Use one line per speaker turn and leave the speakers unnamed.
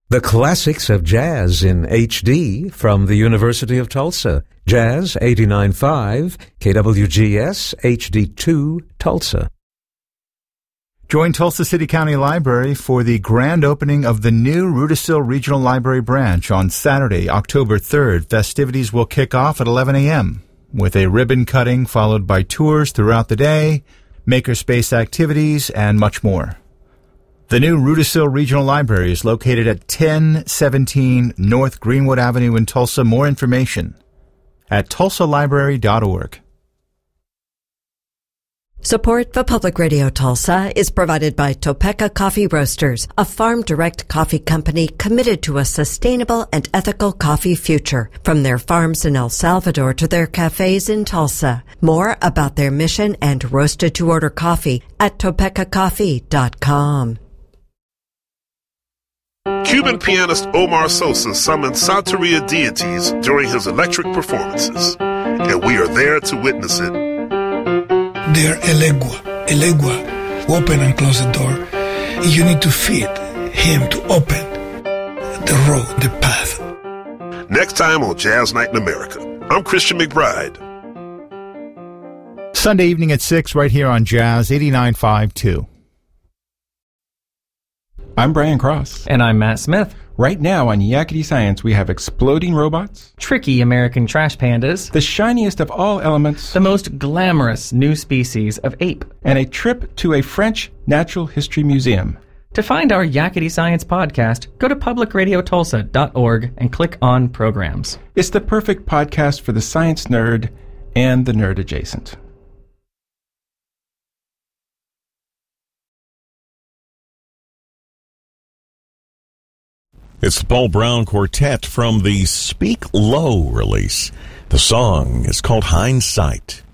The classics of jazz in HD from the University of Tulsa. Jazz 89.5, KWGS HD2, Tulsa.
Join Tulsa City County Library for the grand opening of the new Rudisill Regional Library branch on Saturday, October 3rd. Festivities will kick off at 11 a.m. with a ribbon cutting followed by tours throughout the day, makerspace activities, and much more. The new Rudisill Regional Library is located at 1017 North Greenwood Avenue in Tulsa. More information at tulsalibrary.org.
Support for Public Radio Tulsa is provided by Topeka Coffee Roasters, a farm-direct coffee company committed to a sustainable and ethical coffee future, from their farms in El Salvador to their cafes in Tulsa. More about their mission and roasted-to-order coffee at topekacoffee.com.
Cuban pianist Omar Sosa summoned Santeria deities during his electric performances, and we are there to witness it.
They're Elegua, open and close the door. You need to feed him to open the road, the path.
Next time on Jazz Night in America, I'm Christian McBride.
Sunday evening at 6 right here on Jazz 89.5
I'm Brian Cross.
And I'm Matt Smith.
Right now on Yakety Science, we have exploding robots,
tricky American trash pandas,
the shiniest of all elements,
the most glamorous new species of ape,
and a trip to a French natural history museum.
To find our Yakety Science podcast, go to publicradiotulsa.org and click on Programs.
It's the perfect podcast for the science nerd and the nerd adjacent.
It's the Paul Brown Quartet from the Speak Low release. The song is called Hindsight.